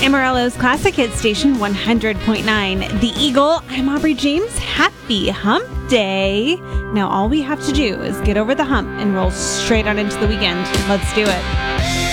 Amarillo's Classic Hit Station 100.9. The Eagle. I'm Aubrey James. Happy Hump Day. Now all we have to do is get over the hump and roll straight on into the weekend. Let's do it.